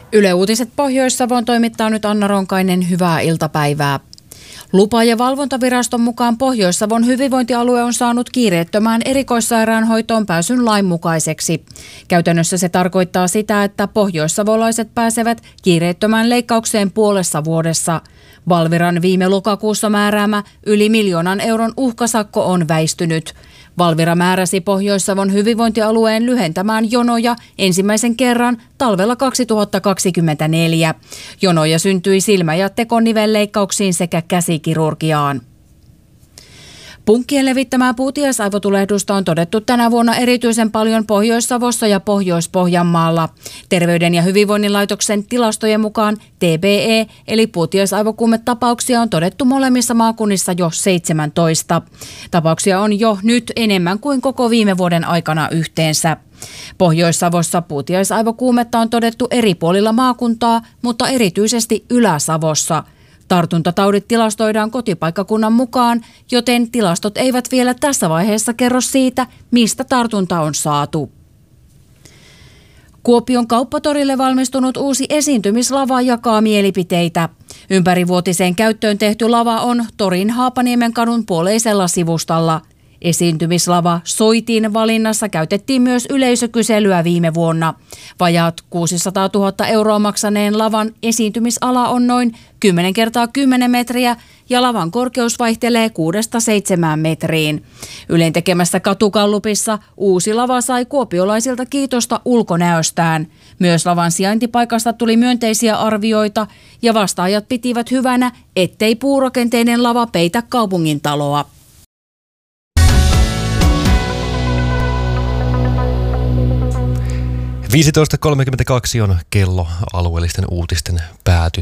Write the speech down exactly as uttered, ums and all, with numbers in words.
Yle Uutiset Pohjois-Savoon toimittaa nyt Anna Ronkainen. Hyvää iltapäivää. Lupa- ja valvontaviraston mukaan Pohjois-Savon hyvinvointialue on saanut kiireettömään erikoissairaanhoitoon pääsyn lainmukaiseksi. Käytännössä se tarkoittaa sitä, että pohjoissavolaiset pääsevät kiireettömään leikkaukseen puolessa vuodessa. Valviran viime lokakuussa määräämä yli miljoonan euron uhkasakko on väistynyt. Valvira määräsi Pohjois-Savon hyvinvointialueen lyhentämään jonoja ensimmäisen kerran talvella kaksituhattakaksikymmentäneljä. Jonoja syntyi silmä- ja tekonivelleikkauksiin sekä käsikirurgiaan. Punkkien levittämää puutiaisaivotulehdusta on todettu tänä vuonna erityisen paljon Pohjois-Savossa ja Pohjois-Pohjanmaalla. Terveyden ja hyvinvoinnin laitoksen tilastojen mukaan T B E eli puutiaisaivokuumetapauksia on todettu molemmissa maakunnissa jo seitsemäntoista. Tapauksia on jo nyt enemmän kuin koko viime vuoden aikana yhteensä. Pohjois-Savossa puutiaisaivokuumetta on todettu eri puolilla maakuntaa, mutta erityisesti Ylä-Savossa. Tartuntataudit tilastoidaan kotipaikkakunnan mukaan, joten tilastot eivät vielä tässä vaiheessa kerro siitä, mistä tartunta on saatu. Kuopion kauppatorille valmistunut uusi esiintymislava jakaa mielipiteitä. Ympärivuotiseen käyttöön tehty lava on torin Haapaniemen kadun puoleisella sivustalla. Esiintymislava Soitin valinnassa käytettiin myös yleisökyselyä viime vuonna. Vajaat kuusisataatuhatta euroa maksaneen lavan esiintymisala on noin kymmenen kertaa kymmenen metriä ja lavan korkeus vaihtelee kuudesta seitsemään metriin. Ylen tekemässä katukallupissa uusi lava sai kuopiolaisilta kiitosta ulkonäöstään. Myös lavan sijaintipaikasta tuli myönteisiä arvioita ja vastaajat pitivät hyvänä, ettei puurakenteinen lava peitä kaupungin taloa. viisitoista kolmekymmentäkaksi on kello alueellisten uutisten pääty.